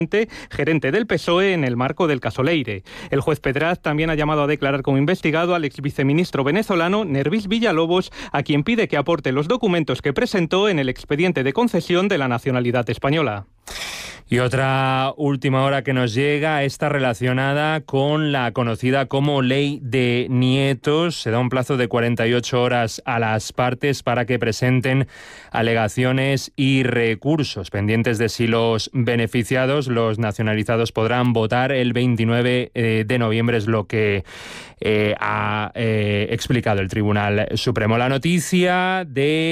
gerente del PSOE en el marco del caso Leire. El juez Pedraz también ha llamado a declarar como investigado al exviceministro venezolano Nervis Villalobos, a quien pide que aporte los documentos que presentó en el expediente de concesión de la nacionalidad española. Y otra última hora que nos llega está relacionada con la conocida como Ley de Nietos. Se da un plazo de 48 horas a las partes para que presenten alegaciones y recursos. Pendientes de si los beneficiados, los nacionalizados, podrán votar el 29 de noviembre, es lo que ha explicado el Tribunal Supremo. La noticia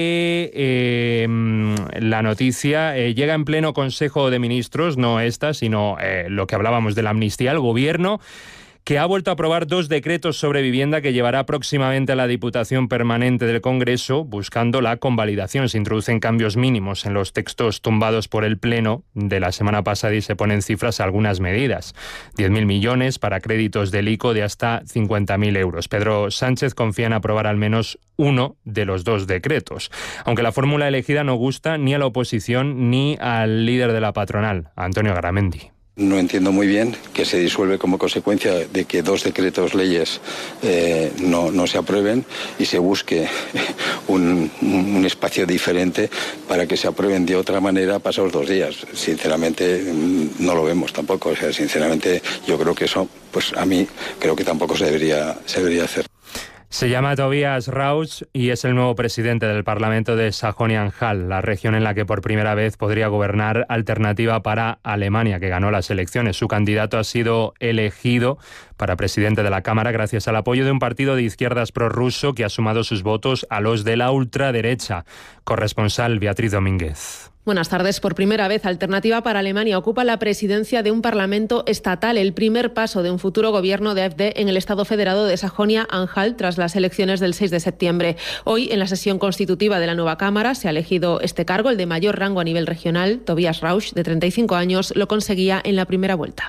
llega en pleno Consejo de Ministros, no esta, sino lo que hablábamos de la amnistía. El Gobierno, que ha vuelto a aprobar 2 decretos sobre vivienda que llevará próximamente a la Diputación Permanente del Congreso, buscando la convalidación. Se introducen cambios mínimos en los textos tumbados por el Pleno de la semana pasada y se ponen cifras a algunas medidas. 10.000 millones para créditos del ICO de hasta 50.000 euros. Pedro Sánchez confía en aprobar al menos uno de los 2 decretos, aunque la fórmula elegida no gusta ni a la oposición ni al líder de la patronal, Antonio Garamendi. No entiendo muy bien que se disuelve como consecuencia de que 2 decretos leyes no se aprueben y se busque un espacio diferente para que se aprueben de otra manera pasados 2 días. Sinceramente no lo vemos tampoco. O sea, sinceramente yo creo que eso, pues a mí creo que tampoco se debería hacer. Se llama Tobias Rauch y es el nuevo presidente del Parlamento de Sajonia-Anhalt, la región en la que por primera vez podría gobernar Alternativa para Alemania, que ganó las elecciones. Su candidato ha sido elegido para presidente de la Cámara gracias al apoyo de un partido de izquierdas prorruso que ha sumado sus votos a los de la ultraderecha. Corresponsal Beatriz Domínguez. Buenas tardes. Por primera vez, Alternativa para Alemania ocupa la presidencia de un parlamento estatal, el primer paso de un futuro gobierno de AfD en el Estado federado de Sajonia-Anhalt tras las elecciones del 6 de septiembre. Hoy, en la sesión constitutiva de la nueva Cámara, se ha elegido este cargo, el de mayor rango a nivel regional. Tobias Rauch, de 35 años, lo conseguía en la primera vuelta.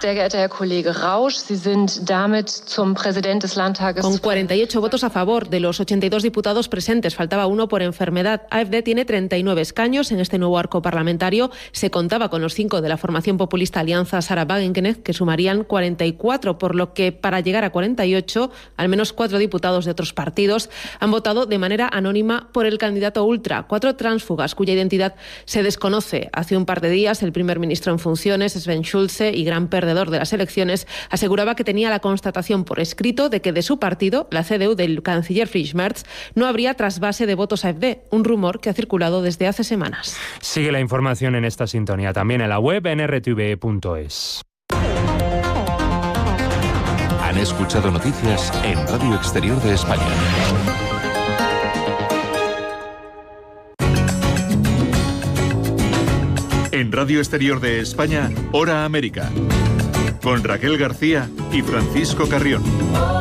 Con 48 votos a favor de los 82 diputados presentes, faltaba uno por enfermedad. AfD tiene 39 escaños en este nuevo arco parlamentario. Se contaba con los 5 de la formación populista Alianza Sarah Wagenknecht, que sumarían 44, por lo que para llegar a 48, al menos 4 diputados de otros partidos han votado de manera anónima por el candidato ultra. 4 tránsfugas cuya identidad se desconoce. Hace un par de días, el primer ministro en funciones, Sven Schulze, y gran perdedor de las elecciones, aseguraba que tenía la constatación por escrito de que de su partido, la CDU del canciller Friedrich Merz, no habría trasvase de votos AfD, un rumor que ha circulado desde hace semanas. Sigue la información en esta sintonía, también en la web nrtv.es. Han escuchado noticias en Radio Exterior de España. En Radio Exterior de España, Hora América, con Raquel García y Francisco Carrión.